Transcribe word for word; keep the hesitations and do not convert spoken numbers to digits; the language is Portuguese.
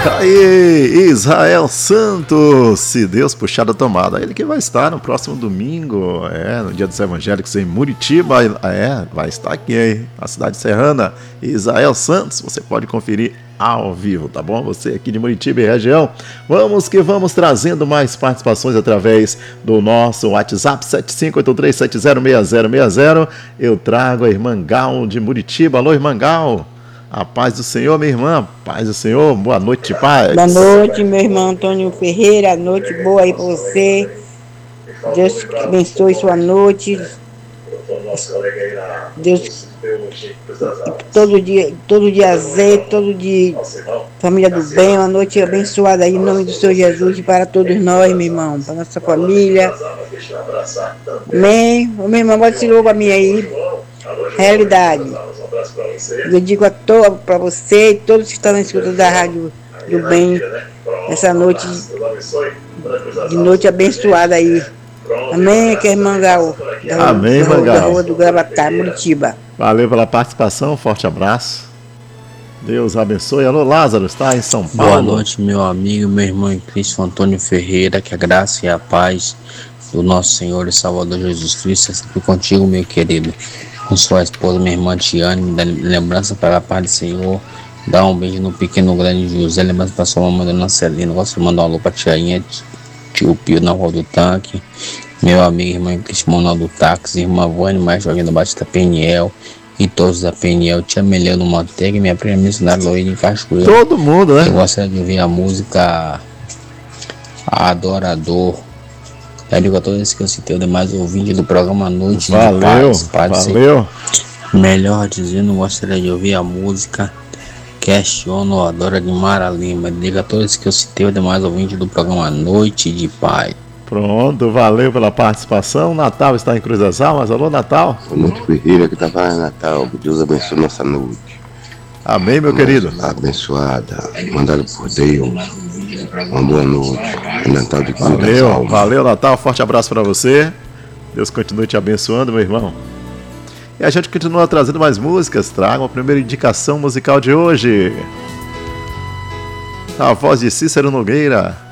Aí, Israel Santos, se Deus puxar da tomada, ele que vai estar no próximo domingo, é, no Dia dos Evangélicos em Muritiba, é, vai estar aqui, hein, na cidade serrana. Israel Santos, você pode conferir ao vivo, tá bom? Você aqui de Muritiba e região. Vamos que vamos trazendo mais participações através do nosso WhatsApp sete cinco oito três sete zero seis zero seis zero. Eu trago a irmã Gal de Muritiba. Alô, irmã Gal. A paz do Senhor, minha irmã. Paz do Senhor. Boa noite, paz. Boa noite, meu irmão Antônio Ferreira. Noite boa aí para você. Deus abençoe sua noite. Deus todo dia, todo dia azeite, todo dia família do bem, uma noite abençoada aí em nome do Senhor Jesus para todos nós, meu irmão, para nossa família. Amém. O meu irmão, pode se louvar para mim aí. Realidade. Eu digo a todos, para você e todos que estão na escuta da Rádio do Bem, essa noite de noite abençoada aí. Amém, que é Mangal. Da, Amém, Mangal. Da rua do Gravatá, Muritiba. Valeu pela participação, forte abraço. Deus abençoe. Alô, Lázaro, está em São Paulo. Boa noite, meu amigo, meu irmão em Cristo, Antônio Ferreira. Que a graça e a paz do nosso Senhor e Salvador Jesus Cristo é sempre contigo, meu querido. Com sua esposa, minha irmã Tiane, me dá lembrança para a paz do Senhor. Dá um beijo no pequeno grande José, lembrança para sua mamãe, Dona Celina. Gosto de mandar um alô para a tiainha, tio Pio na Rua do Tanque. Meu amigo, irmã Cristo, Manuel do Táxi, irmã Vânia, mais jovem da Batista Peniel. E todos da Peniel, tia Meleno Manteiga e minha prima missionária Loíra em Cachoeira. Todo mundo, né? Eu gostaria de ouvir a música Adorador. Eu digo a todos esses que eu citei, o demais ouvinte do programa Noite valeu, de Paz. Paz valeu. Melhor dizendo, gostaria de ouvir a música Questiono Adora de Mara Lima. Diga a todos que eu citei, o demais ouvinte do programa Noite de Paz. Pronto, valeu pela participação. Natal está em Cruz das Almas. Alô, Natal. Boa noite, Ferreira, que está falando Natal. Que Deus abençoe nossa noite. Amém, meu nossa querido. Abençoada, mandado por Deus. Uma boa noite. É Natal de Cruz valeu, das Almas. Valeu, Natal. Forte abraço para você. Deus continue te abençoando, meu irmão. E a gente continua trazendo mais músicas. Traga a primeira indicação musical de hoje. A voz de Cícero Nogueira.